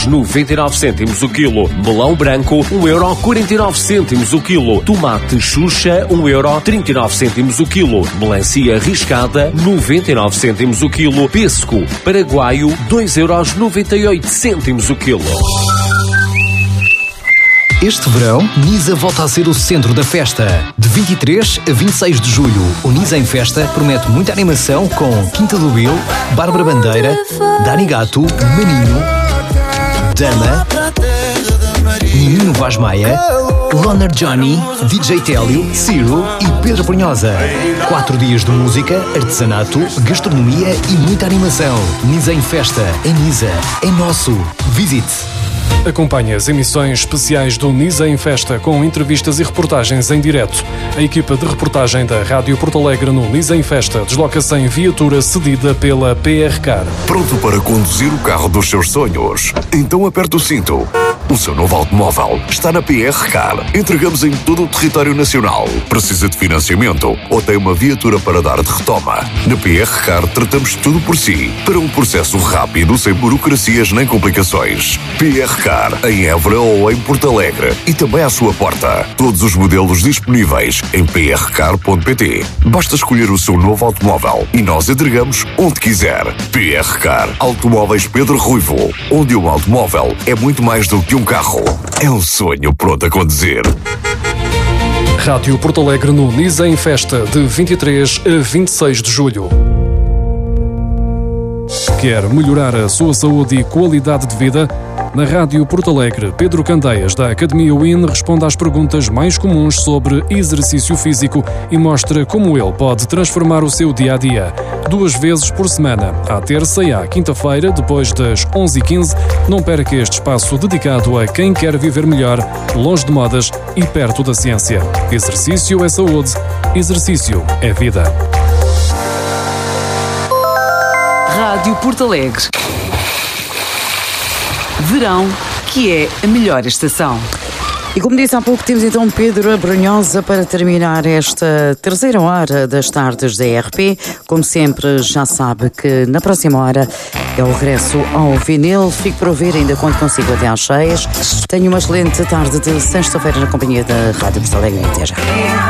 €1,99 o quilo. Melão branco, €1,49 o quilo. Tomate Xuxa, €1,39 o quilo. Melancia riscada, 99 o quilo. Pêssego paraguaio, €2,98 o quilo. Este verão, Nisa volta a ser o centro da festa. De 23 a 26 de julho, o Nisa em Festa promete muita animação com Quinta do Bill, Bárbara Bandeira, Dani Gato, Maninho, Dama, Menino Vaz Maia, Loner Johnny, DJ Télio, Ciro e Pedro Brunhosa. 4 dias de música, artesanato, gastronomia e muita animação. Nisa em Festa, em Nisa, é nosso. Visite! Acompanhe as emissões especiais do Nisa em Festa com entrevistas e reportagens em direto. A equipa de reportagem da Rádio Porto Alegre no Nisa em Festa desloca-se em viatura cedida pela PR Car. Pronto para conduzir o carro dos seus sonhos? Então aperte o cinto. O seu novo automóvel está na PR Car. Entregamos em todo o território nacional. Precisa de financiamento ou tem uma viatura para dar de retoma? Na PR Car tratamos tudo por si, para um processo rápido, sem burocracias nem complicações. PR Car, em Évora ou em Porto Alegre. E também à sua porta. Todos os modelos disponíveis em prcar.pt. Basta escolher o seu novo automóvel e nós entregamos onde quiser. PR Car, Automóveis Pedro Ruivo. Onde um automóvel é muito mais do que um carro. É um sonho pronto a conduzir. Rádio Porto Alegre no Nisa em Festa, de 23 a 26 de julho. Quer melhorar a sua saúde e qualidade de vida? Na Rádio Porto Alegre, Pedro Candeias, da Academia WIN, responde às perguntas mais comuns sobre exercício físico e mostra como ele pode transformar o seu dia-a-dia. 2 vezes por semana, à terça e à quinta-feira, depois das 11h15. Não perca este espaço dedicado a quem quer viver melhor, longe de modas e perto da ciência. Exercício é saúde, exercício é vida. Rádio Porto Alegre. Verão, que é a melhor estação. E como disse há pouco, temos então Pedro Brunhosa para terminar esta terceira hora das tardes da ERP. Como sempre, já sabe que na próxima hora é o regresso ao vinil. Fique para ouvir, ainda conto consigo até às 6. Tenha uma excelente tarde de sexta-feira na companhia da Rádio Porto Alegre. Até já.